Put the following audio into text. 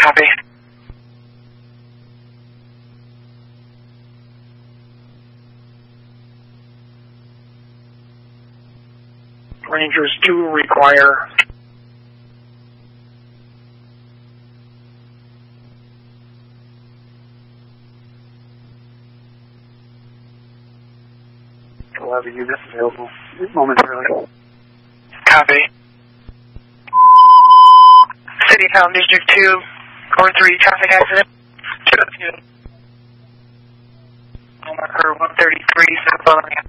Copy. Rangers do require units available momentarily. Copy. City Town District 2, Core 3, traffic accident. On marker 133, South Bologna.